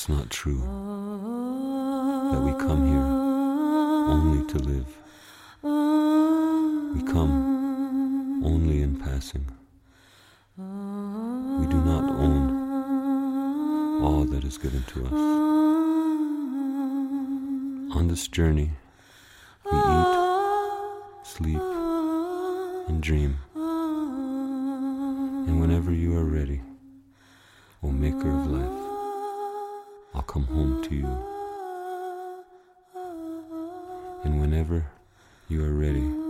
It's not true that we come here only to live. We come only in passing. We do not own all that is given to us. On this journey, we eat, sleep, and dream. And whenever you are ready, O Maker of life, I'll come home to you. And whenever you are ready,